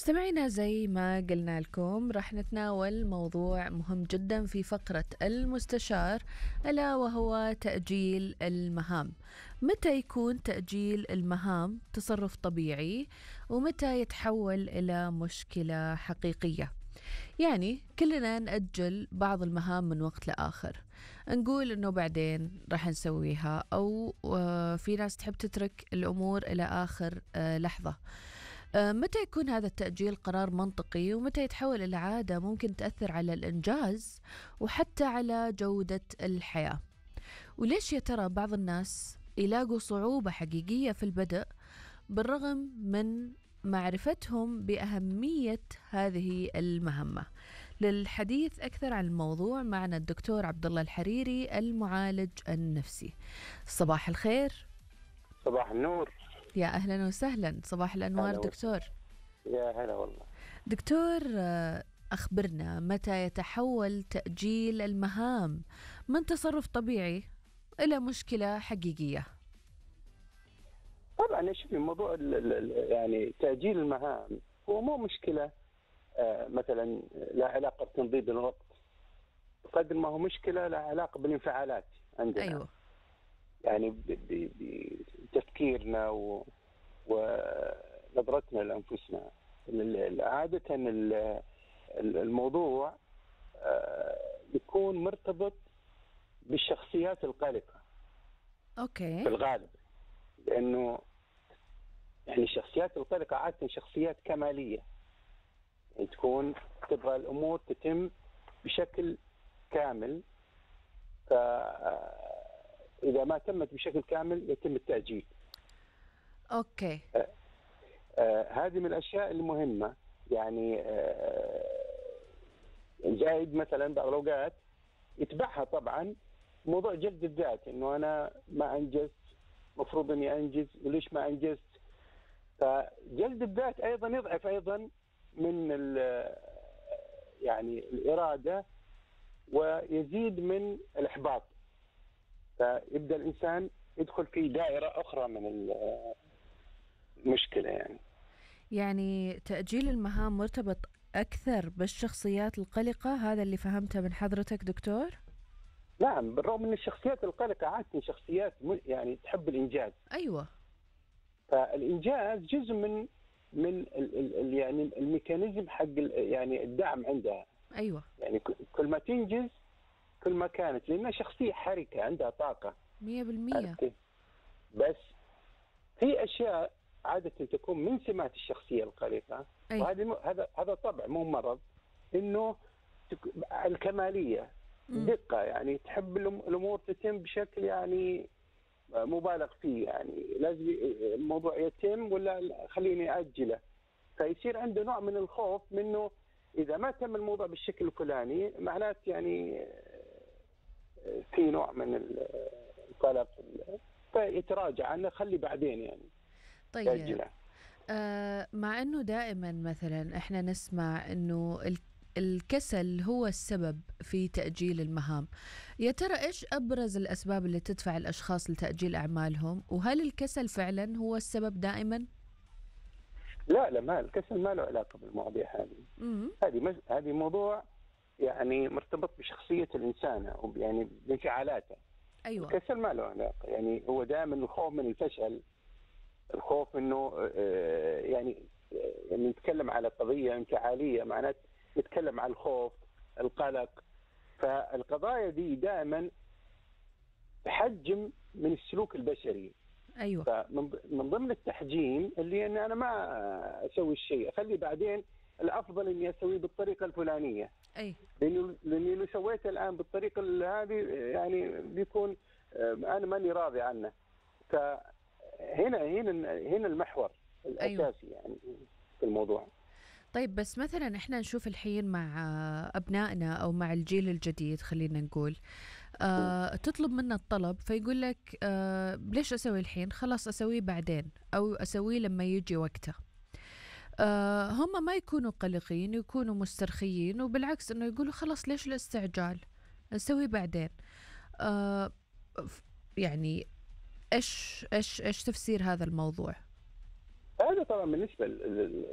مستمعينا، زي ما قلنا لكم راح نتناول موضوع مهم جدا في فقرة المستشار، ألا وهو تأجيل المهام. متى يكون تأجيل المهام تصرف طبيعي، ومتى يتحول إلى مشكلة حقيقية؟ يعني كلنا نأجل بعض المهام من وقت لآخر، نقول إنه بعدين راح نسويها، أو في ناس تحب تترك الأمور إلى آخر لحظة. متى يكون هذا التأجيل قرار منطقي، ومتى يتحول إلى عادة ممكن تأثر على الإنجاز وحتى على جودة الحياة؟ وليش يا ترى بعض الناس يلاقوا صعوبة حقيقية في البدء بالرغم من معرفتهم بأهمية هذه المهمة؟ للحديث أكثر عن الموضوع معنا الدكتور عبد الله الحريري، المعالج النفسي. صباح الخير. صباح النور. يا أهلا وسهلا، صباح الأنوار دكتور. يا هلا والله دكتور، أخبرنا، متى يتحول تأجيل المهام من تصرف طبيعي إلى مشكلة حقيقية؟ طبعا شوفي موضوع يعني تأجيل المهام هو مو مشكلة مثلا لا علاقة بتنظيم الوقت، قدر ما هو مشكلة لها علاقة بالانفعالات عندنا. أيوة. يعني بتفكيرنا ونظرتنا لأنفسنا. عادة الموضوع يكون مرتبط بالشخصيات القلقة. أوكي. في الغالب، لأنه يعني الشخصيات القلقة عادة شخصيات كمالية، يعني تكون تبغى الأمور تتم بشكل كامل، فإذا ما تمت بشكل كامل يتم التأجيل. أوكي. هذه من الأشياء المهمة. يعني زايد مثلا بعض الأوقات يتبعها طبعا موضوع جلد الذات، إنه أنا ما أنجزت، مفروض إني أنجز، وليش ما أنجزت؟ فجلد الذات أيضا يضعف أيضا من يعني الإرادة، ويزيد من الإحباط، فيبدأ الإنسان يدخل في دائرة أخرى من المشكلة. يعني تأجيل المهام مرتبط أكثر بالشخصيات القلقة، هذا اللي فهمته من حضرتك دكتور؟ نعم، بالرغم من الشخصيات القلقة عادة شخصيات يعني تحب الإنجاز. أيوة. فالإنجاز جزء من يعني الميكانيزم حق يعني الدعم عندها. أيوة. يعني كل ما تنجز كل ما كانت، لأنها شخصية حركة عندها طاقة 100%. بس في أشياء عادة تكون من سمات الشخصية القلقة، وهذا هذا طبع مو مرض، إنه الكمالية، دقة، يعني تحب الأمور تتم بشكل يعني مبالغ فيه، يعني لازم الموضوع يتم ولا خليني أجله. فيصير عنده نوع من الخوف منه، إذا ما تم الموضوع بالشكل الفلاني معناته يعني في نوع من القلق، فيتراجع عنه، خلي بعدين يعني. طيب. مع أنه دائما مثلا إحنا نسمع أنه الكسل هو السبب في تأجيل المهام، يا ترى إيش أبرز الأسباب اللي تدفع الأشخاص لتأجيل أعمالهم؟ وهل الكسل فعلا هو السبب دائما؟ لا، ما الكسل ما له علاقة بالمواضيع هذه. هذه موضوع يعني مرتبط بشخصية الإنسان، أو يعني بانفعالاته. أيوة. الكسل ما له علاقة، يعني هو دائما الخوف من الفشل، الخوف انه يعني نتكلم على قضية انفعالية، معناته نتكلم على الخوف، القلق. فالقضايا دي دائما تحجم من السلوك البشري. أيوة. فمن ضمن التحجيم اللي أن أنا ما أسوي الشيء، أخلي بعدين الأفضل إني أسويه بالطريقة الفلانية. لأني لو سويته الآن بالطريقة هذه يعني بيكون أنا ماني راضي عنه. هنا المحور الأساسي. أيوة. يعني في الموضوع. طيب، بس مثلا احنا نشوف الحين مع أبنائنا أو مع الجيل الجديد، خلينا نقول تطلب منا الطلب فيقول لك ليش أسوي الحين، خلاص أسويه بعدين، أو أسويه لما يجي وقته. هم ما يكونوا قلقين، يكونوا مسترخيين، وبالعكس أنه يقولوا خلاص ليش الاستعجال، نسوي بعدين. يعني إيش تفسير هذا الموضوع؟ هذا طبعا بالنسبة